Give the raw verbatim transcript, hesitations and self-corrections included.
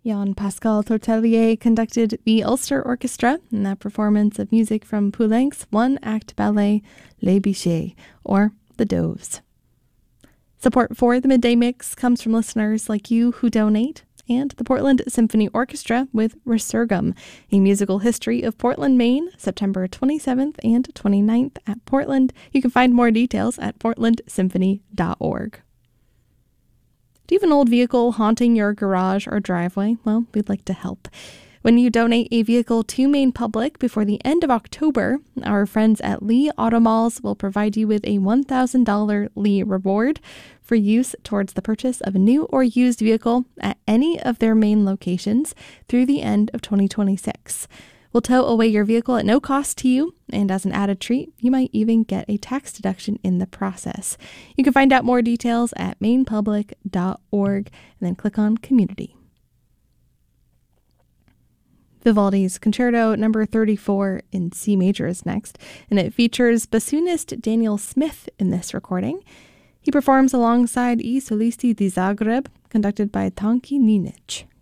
Jan Pascal Tortelier conducted the Ulster Orchestra in that performance of music from Poulenc's one-act ballet Les Biches, or The Doves. Support for the Midday Mix comes from listeners like you who donate, and the Portland Symphony Orchestra with Resurgam, a musical history of Portland, Maine, September twenty-seventh and twenty-ninth at Portland. You can find more details at portland symphony dot org. Do you have an old vehicle haunting your garage or driveway? Well, we'd like to help. When you donate a vehicle to Maine Public before the end of October, our friends at Lee Automalls will provide you with a one thousand dollars Lee reward for use towards the purchase of a new or used vehicle at any of their Maine locations through the end of twenty twenty-six. We'll tow away your vehicle at no cost to you, and as an added treat, you might even get a tax deduction in the process. You can find out more details at maine public dot org and then click on Community. Vivaldi's Concerto number thirty-four in C major is next, and it features bassoonist Daniel Smith in this recording. He performs alongside I Solisti di Zagreb, conducted by Tonki Ninic.